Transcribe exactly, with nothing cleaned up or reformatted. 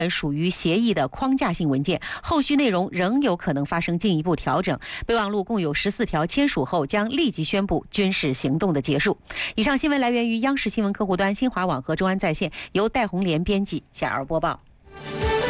属于协议的框架性文件，后续内容仍有可能发生进一步调整。备忘录共有十四条，签署后将立即宣布军事行动的结束。以上新闻来源于央视新闻客户端、新华网和中安在线，由戴红莲编辑，夏儿播报。